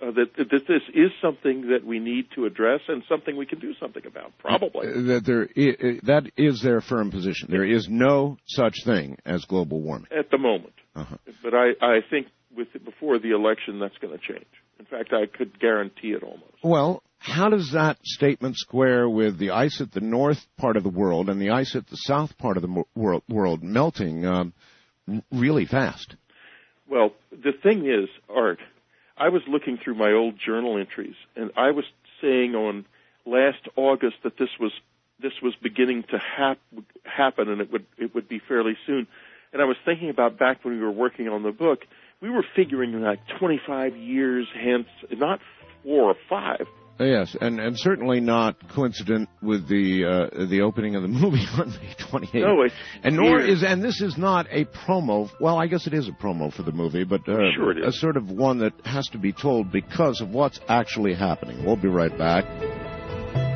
that this is something that we need to address and something we can do something about, probably. That is their firm position. There is no such thing as global warming. At the moment. Uh-huh. But I think before the election that's going to change. In fact, I could guarantee it almost. Well, how does that statement square with the ice at the north part of the world and the ice at the south part of the world melting really fast? Well, the thing is, Art, I was looking through my old journal entries, and I was saying on last August that this was beginning to happen, and it would be fairly soon. And I was thinking about back when we were working on the book, we were figuring like 25 years hence, not 4 or 5. Yes, and certainly not coincident with the opening of the movie on May 28th. No, and this is not a promo. Well, I guess it is a promo for the movie, but sure it is. A sort of one that has to be told because of what's actually happening. We'll be right back.